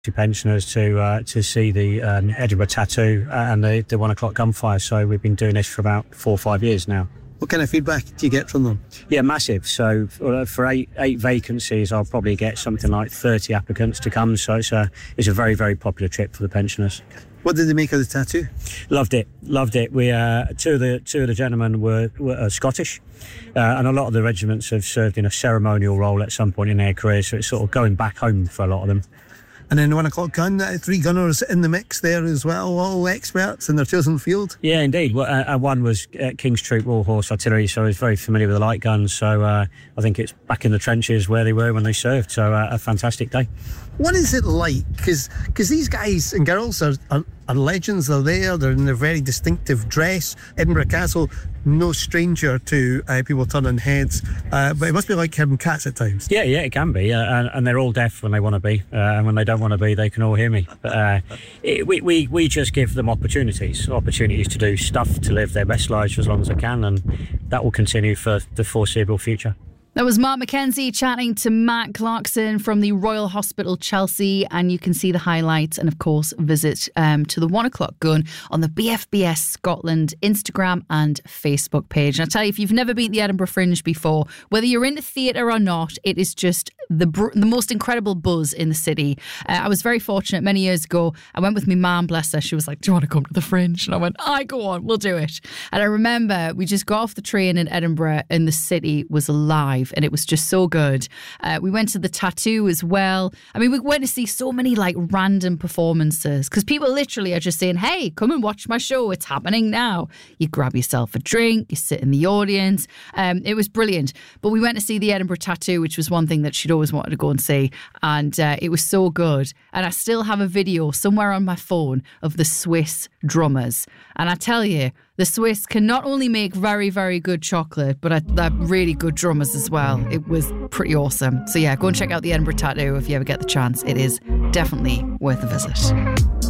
pensioners to see the Edinburgh Tattoo and the 1 o'clock gunfire. So we've been doing this for about 4 or 5 years now. What kind of feedback do you get from them? Yeah, massive. So for eight vacancies, I'll probably get something like 30 applicants to come. So it's a very, very popular trip for the pensioners. What did they make of the tattoo? Loved it. We two of the gentlemen were Scottish, and a lot of the regiments have served in a ceremonial role at some point in their career. So it's sort of going back home for a lot of them. And then 1 o'clock gun, 3 gunners in the mix there as well, all experts in their chosen field. Yeah, indeed. One was King's Troop Royal Horse Artillery, so he's very familiar with the light guns. So I think it's back in the trenches where they were when they served. So a fantastic day. What is it like? Because these guys and girls are legends. They're in their very distinctive dress. Edinburgh Castle, no stranger to people turning heads, but it must be like hearing cats at times. Yeah, it can be, and they're all deaf when they want to be, and when they don't want to be, they can all hear me. But we just give them opportunities to do stuff, to live their best lives for as long as they can, and that will continue for the foreseeable future. That was Mark McKenzie chatting to Matt Clarkson from the Royal Hospital Chelsea, and you can see the highlights and of course visit to the 1 o'clock gun on the BFBS Scotland Instagram and Facebook page. And I tell you, if you've never been to the Edinburgh Fringe before, whether you're into theatre or not, it is just the most incredible buzz in the city. I was very fortunate many years ago. I went with my mum, bless her. She was like, do you want to come to the Fringe? And I went, go on, we'll do it. And I remember we just got off the train in Edinburgh and the city was alive. And it was just so good. We went to the Tattoo as well. I mean, we went to see so many like random performances because people literally are just saying, hey, come and watch my show. It's happening now. You grab yourself a drink, you sit in the audience. It was brilliant. But we went to see the Edinburgh Tattoo, which was one thing that she'd always wanted to go and see. And it was so good. And I still have a video somewhere on my phone of the Swiss drummers. And I tell you, the Swiss can not only make very, very good chocolate, but they're really good drummers as well. It was pretty awesome. So yeah, go and check out the Edinburgh Tattoo if you ever get the chance. It is definitely worth a visit.